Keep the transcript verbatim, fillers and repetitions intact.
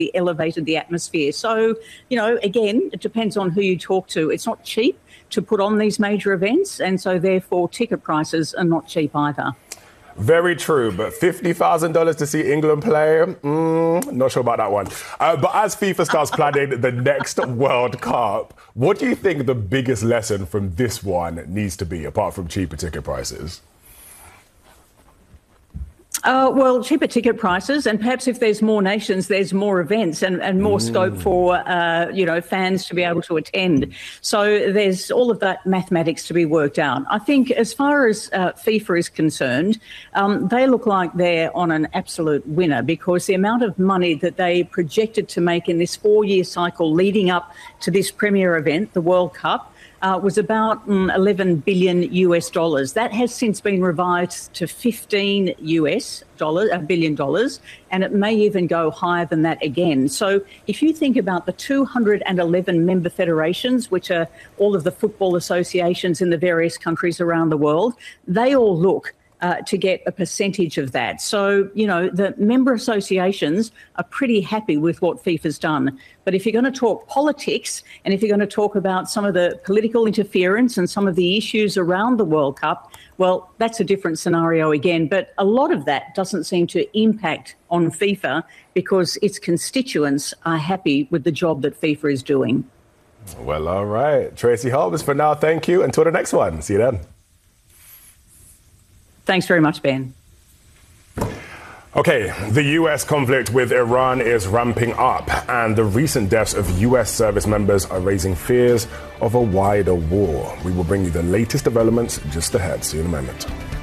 elevated the atmosphere. So, you know, again, it depends on who you talk to. It's not cheap to put on these major events, and so therefore ticket prices are not cheap either. Very true, but fifty thousand dollars to see England play? Mm, not sure about that one. Uh, but as FIFA starts planning the next World Cup, what do you think the biggest lesson from this one needs to be, apart from cheaper ticket prices? Uh, well, cheaper ticket prices, and perhaps if there's more nations, there's more events and, and more mm. scope for, uh, you know, fans to be able to attend. So there's all of that mathematics to be worked out. I think as far as uh, FIFA is concerned, um, they look like they're on an absolute winner, because the amount of money that they projected to make in this four-year cycle leading up to this premier event, the World Cup, Uh, was about mm, eleven billion U S dollars. That has since been revised to fifteen U S dollars, a billion dollars, and it may even go higher than that again. So if you think about the two hundred eleven member federations, which are all of the football associations in the various countries around the world, they all look Uh, to get a percentage of that. So, you know, the member associations are pretty happy with what FIFA's done. But if you're going to talk politics, and if you're going to talk about some of the political interference and some of the issues around the World Cup, well, that's a different scenario again. But a lot of that doesn't seem to impact on FIFA, because its constituents are happy with the job that FIFA is doing. Well, all right. Tracy Holmes, for now, thank you. Until the next one. See you then. Thanks very much, Ben. Okay, the U S conflict with Iran is ramping up, and the recent deaths of U S service members are raising fears of a wider war. We will bring you the latest developments just ahead. See you in a moment.